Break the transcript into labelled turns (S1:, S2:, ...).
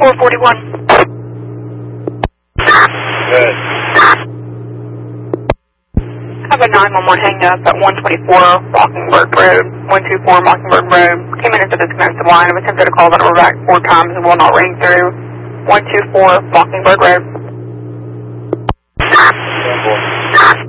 S1: 441.
S2: Good.
S1: Have a 911 hang up at 124 Mockingbird Road, 124 Mockingbird Road. Came in into the disconnected line and attempted to call that number back 4 times and will not ring through. 124 Mockingbird Road.